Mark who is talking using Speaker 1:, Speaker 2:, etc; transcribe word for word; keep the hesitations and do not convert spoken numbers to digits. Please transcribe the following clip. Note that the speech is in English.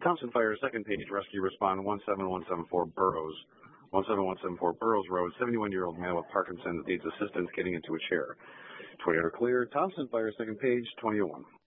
Speaker 1: Thompson Fire, second page, rescue respond one seven one seven four Burroughs, one seven one seven four Burroughs Road, seventy-one-year-old male with Parkinson's needs assistance getting into a chair. twenty are clear. Thompson Fire, second page, twenty oh one.